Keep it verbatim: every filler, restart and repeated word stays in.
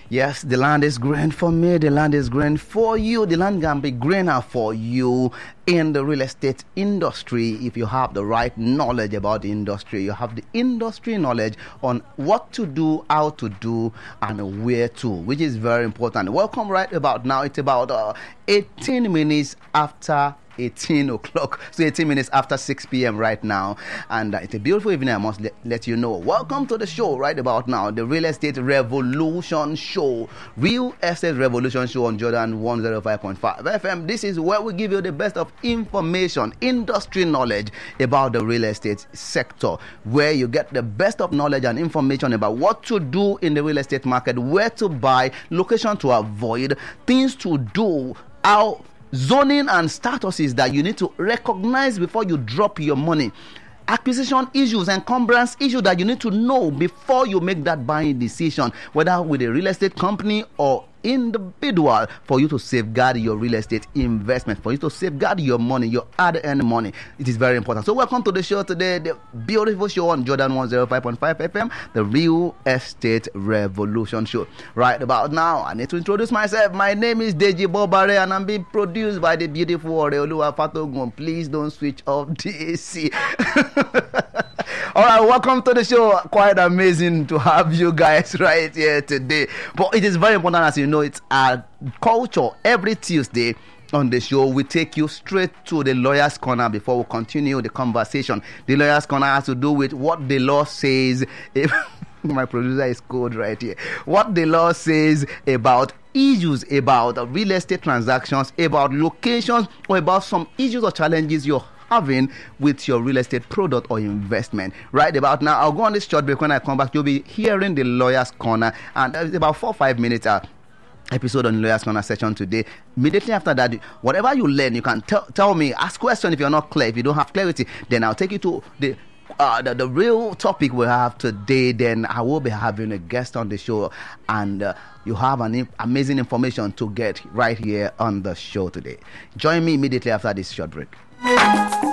Yes, the land is green for me, the land is green for you, the land can be greener for you in the real estate industry if you have the right knowledge about the industry. You have the industry knowledge on what to do, how to do, and where to, which is very important. Welcome right about now. It's about uh, eighteen minutes after eighteen o'clock, so eighteen minutes after six p.m. right now, and uh, it's a beautiful evening. I must le- let you know. Welcome to the show right about now, the Real Estate Revolution Show, Real Estate Revolution Show on Jordan one oh five point five F M. This is where we give you the best of information, industry knowledge about the real estate sector, where you get the best of knowledge and information about what to do in the real estate market, where to buy, location to avoid, things to do, how zoning and statuses that you need to recognize before you drop your money, acquisition issues, encumbrance issues that you need to know before you make that buying decision, whether with a real estate company or individual, for you to safeguard your real estate investment, for you to safeguard your money, your hard-earned money. It is very important. So welcome to the show today, the beautiful show on Jordan one oh five point five F M, the Real Estate Revolution Show. Right about now, I need to introduce myself. My name is Deji Bobare, and I'm being produced by the beautiful Oreoluwa Fatogun. Please don't switch off the A C. All right, welcome to the show. Quite amazing to have you guys right here today. But it is very important, as you know, it's our culture. Every Tuesday on the show, we take you straight to the Lawyer's Corner before we continue the conversation. The Lawyer's Corner has to do with what the law says. If my producer is code right here. What the law says about issues about real estate transactions, about locations, or about some issues or challenges you're having with your real estate product or investment. Right about now, I'll go on this short break. When I come back, you'll be hearing the Lawyer's Corner, and it's about four or five minutes uh, episode on Lawyer's Corner session today. Immediately after that, whatever you learn, you can tell tell me, ask questions if you're not clear. If you don't have clarity, then I'll take you to the Uh, the, the real topic we have today. Then I will be having a guest on the show, and uh, you have an in- amazing information to get right here on the show today. Join me immediately after this short break.